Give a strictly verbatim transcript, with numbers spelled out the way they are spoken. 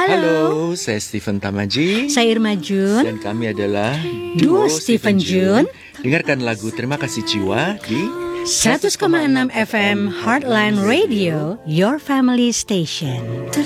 Halo. Halo, saya Stephen Tamaji. Saya Irma Jun. Dan kami adalah Duo Stephen Jun. Dengarkan lagu Terima Kasih Jiwa di seratus koma enam F M Heartline Radio, your family station.